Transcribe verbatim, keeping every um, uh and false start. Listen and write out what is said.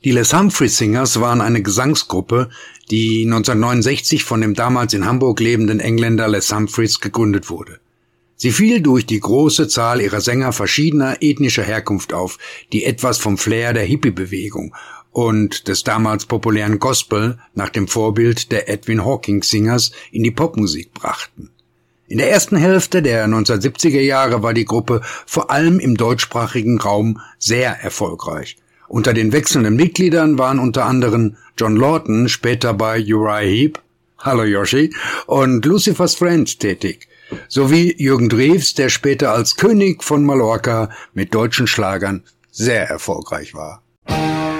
Die Les Humphreys Singers waren eine Gesangsgruppe, die neunzehnhundertneunundsechzig von dem damals in Hamburg lebenden Engländer Les Humphreys gegründet wurde. Sie fiel durch die große Zahl ihrer Sänger verschiedener ethnischer Herkunft auf, die etwas vom Flair der Hippie-Bewegung und des damals populären Gospel nach dem Vorbild der Edwin Hawkins Singers in die Popmusik brachten. In der ersten Hälfte der neunzehnhundertsiebziger Jahre war die Gruppe vor allem im deutschsprachigen Raum sehr erfolgreich. Unter den wechselnden Mitgliedern waren unter anderem John Lawton, später bei Uriah Heep, hallo Yoshi, und Lucifer's Friend tätig, sowie Jürgen Drews, der später als König von Mallorca mit deutschen Schlagern sehr erfolgreich war.